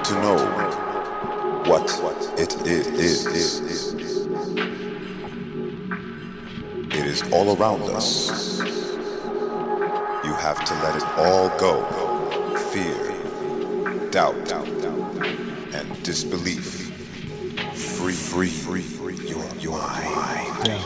to know what it is, it is all around us. You have to let it all go. Fear, doubt, and disbelief. Free your mind. Yeah.